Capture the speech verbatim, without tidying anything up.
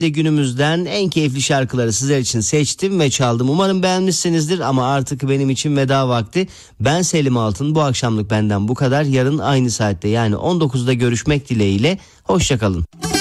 günümüzden en keyifli şarkıları sizler için seçtim ve çaldım. Umarım beğenmişsinizdir ama artık benim için veda vakti. Ben Selim Altın, bu akşamlık benden bu kadar. Yarın aynı saatte yani on dokuzda görüşmek dileğiyle. Hoşça kalın.